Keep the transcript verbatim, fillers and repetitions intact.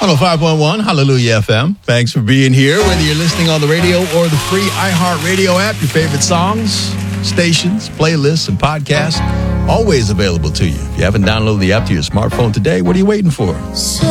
one oh five point one Hallelujah F M. Thanks for being here, whether you're listening on the radio or the free iHeartRadio app. Your favorite songs, stations, playlists, and podcasts, always available to you. If you haven't downloaded the app to your smartphone today, what are you waiting for? So